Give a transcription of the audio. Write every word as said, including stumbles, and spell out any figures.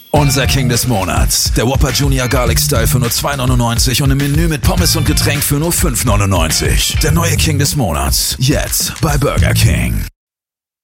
Unser King des Monats. Der Whopper Junior Garlic Style für nur zwei neunundneunzig und im Menü mit Pommes und Getränk für nur fünf neunundneunzig. Der neue King des Monats. Jetzt bei Burger King.